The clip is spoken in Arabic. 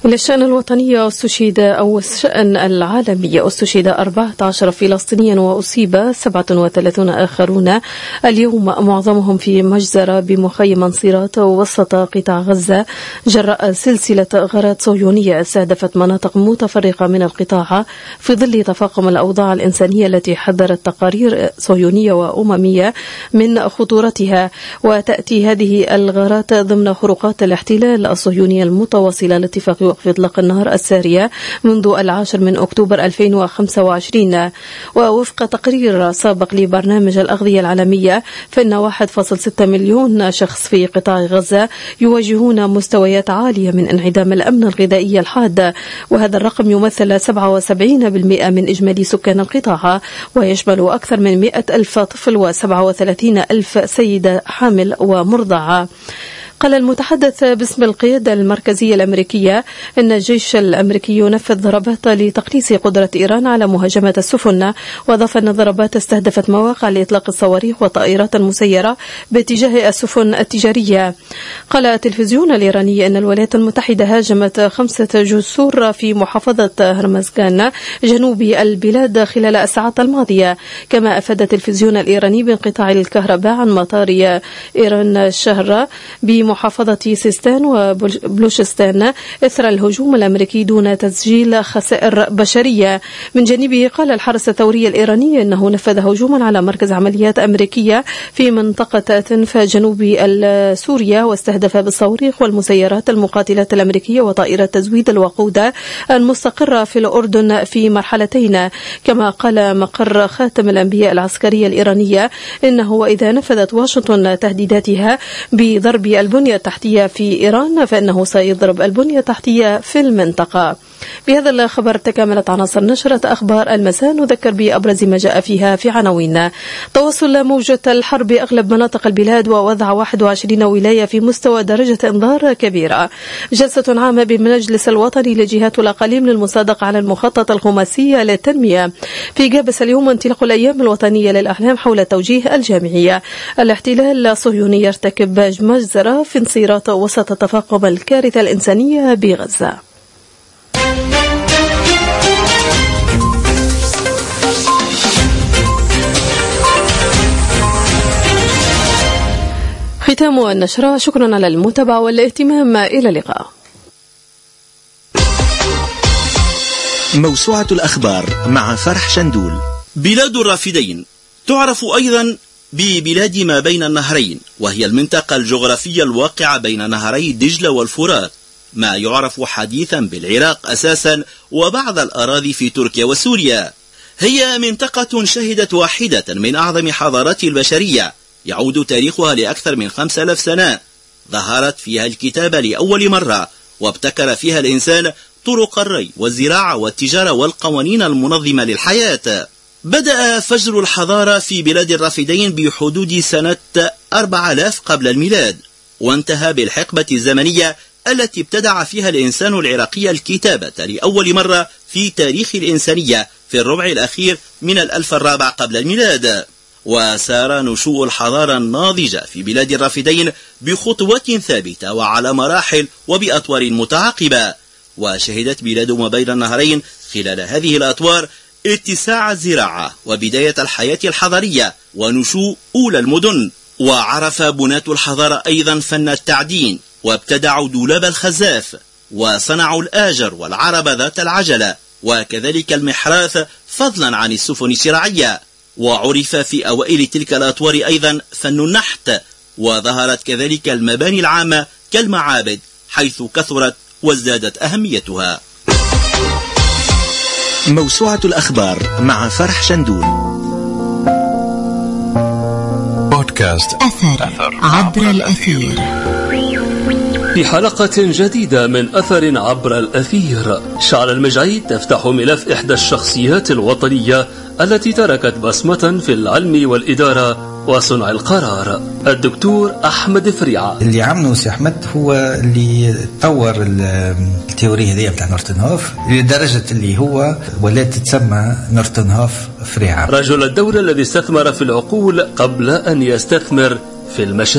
إلى الشأن الوطني استشهد أو الشأن العالمي استشهد 14 فلسطينيا وأصيب 37 آخرون اليوم، معظمهم في مجزرة بمخيم نصيرات وسط قطاع غزة، جراء سلسلة غارات صهيونية استهدفت مناطق متفرقة من القطاع في ظل تفاقم الأوضاع الإنسانية التي حذرت تقارير صهيونية وأممية من خطورتها. وتأتي هذه الغارات ضمن خروقات الاحتلال الصهيوني المتواصلة لاتفاق وقف إطلاق النار السارية منذ 10 أكتوبر 2025. ووفق تقرير سابق لبرنامج الأغذية العالمية، فإن 1.6 مليون شخص في قطاع غزة يواجهون مستويات عالية من انعدام الأمن الغذائي الحاد، وهذا الرقم يمثل 77% من إجمالي سكان القطاع، ويشمل أكثر من 100,000 طفل و37,000 سيدة حامل ومرضعة. قال المتحدث باسم القيادة المركزية الأمريكية إن الجيش الأمريكي ينفذ ضربات لتقليص قدرة إيران على مهاجمة السفن، وأضاف أن الضربات استهدفت مواقع لإطلاق الصواريخ والطائرات المسيرة باتجاه السفن التجارية. قال التلفزيون الإيراني أن الولايات المتحدة هاجمت 5 جسور في محافظة هرمزغان جنوب البلاد خلال الساعات الماضية. كما أفاد التلفزيون الإيراني بانقطاع الكهرباء عن مطار إيران الشهر بمحافظة سيستان وبلوشستان إثر الهجوم الأمريكي دون تسجيل خسائر بشرية. من جانبه قال الحرس الثوري الإيراني أنه نفذ هجوما على مركز عمليات أمريكية في منطقة تنف جنوب سوريا، واستهدف بالصواريخ والمسيرات المقاتلات الأمريكية وطائرات تزويد الوقود المستقرة في الأردن في مرحلتين. كما قال مقر خاتم الأنبياء العسكرية الإيرانية إنه وإذا نفذت واشنطن تهديداتها بضرب البنية التحتية في إيران فإنه سيضرب البنية التحتية في المنطقة. بهذا الخبر تكاملت عناصر نشرة أخبار المساء، نذكر بأبرز ما جاء فيها في عناوين: تواصل موجة الحرب أغلب مناطق البلاد ووضع 21 ولاية في مستوى درجة إنذار كبيرة. جلسة عامة بالمجلس الوطني لجهات الأقاليم للمصادقة على المخطط الخماسي للتنمية. في جابس اليوم انطلاق الأيام الوطنية للأحلام حول توجيه الجامعية. الاحتلال الصهيوني يرتكب مجزرة في نصيرات وسط تفاقم الكارثة الإنسانية بغزة. ختام النشرة، شكرا على المتابعة والاهتمام، إلى اللقاء. موسوعة الأخبار مع فرح شندول. بلاد الرافدين تعرف أيضا ببلاد ما بين النهرين، وهي المنطقة الجغرافية الواقعة بين نهري دجلة والفرات، ما يعرف حديثا بالعراق أساسا وبعض الأراضي في تركيا وسوريا. هي منطقة شهدت واحدة من أعظم حضارات البشرية يعود تاريخها لأكثر من 5000 سنة. ظهرت فيها الكتابة لأول مرة، وابتكر فيها الإنسان طرق الري والزراعة والتجارة والقوانين المنظمة للحياة. بدأ فجر الحضارة في بلاد الرافدين بحدود سنة 4000 قبل الميلاد، وانتهى بالحقبة الزمنية التي ابتدع فيها الإنسان العراقي الكتابة لأول مرة في تاريخ الإنسانية في الربع الأخير من 1000 الرابع قبل الميلاد. وسار نشوء الحضارة الناضجة في بلاد الرافدين بخطوات ثابتة وعلى مراحل وبأطوار متعاقبة. وشهدت بلاد ما بين النهرين خلال هذه الأطوار اتساع الزراعة وبداية الحياة الحضرية ونشوء أولى المدن. وعرف بناة الحضارة أيضا فن التعدين، وابتدعوا دولاب الخزاف، وصنعوا الآجر والعربة ذات العجلة، وكذلك المحراث فضلا عن السفن الشراعية. وعرف في أوائل تلك الأطوار أيضا فن النحت، وظهرت كذلك المباني العامة كالمعابد، حيث كثرت وازدادت أهميتها. موسوعة الأخبار مع فرح شندول. بودكاست أثر عبر الأثير. في حلقة جديدة من أثر عبر الأثير، شعل المجعي تفتح ملف إحدى الشخصيات الوطنية التي تركت بصمة في العلم والإدارة وصنع القرار، الدكتور أحمد فريعة. اللي عمله سي أحمد هو اللي طور التيورية هذه بتاع نورتنهوف لدرجة اللي هو ولات تسمى نورتنهوف فريعة. رجل الدولة الذي استثمر في العقول قبل أن يستثمر في المشاريع.